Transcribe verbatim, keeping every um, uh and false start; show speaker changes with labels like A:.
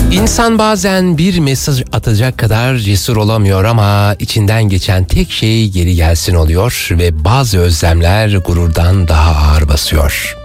A: İnsan bazen bir mesaj atacak kadar cesur olamıyor ama içinden geçen tek şey geri gelsin oluyor ve bazı özlemler gururdan daha ağır basıyor.